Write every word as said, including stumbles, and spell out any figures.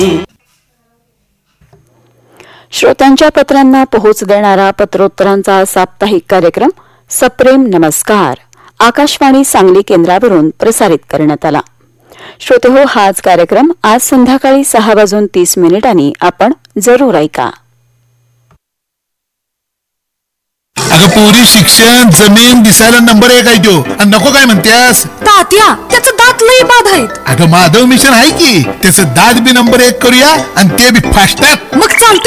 श्रोत्यांच्या पत्रांना पोहोच देणारा पत्रोत्तरांचा साप्ताहिक कार्यक्रम सप्रेम नमस्कार आकाशवाणी सांगली केंद्रावरून प्रसारित करण्यात आला. श्रोते हो, हाच कार्यक्रम आज संध्याकाळी सहा वाजून तीस मिनिटांनी आपण जरूर ऐका. अगं पोरी, शिक्षण जमीन दिसायला नंबर एक आहे तो, आणि नको काय म्हणतेस? तात्या, त्याचं दात लई बाद आहेत. अगं माधव मिशन आहे की, त्याचं दात बी नंबर एक करूया आणि ते बी फास्टात. मग चालतंय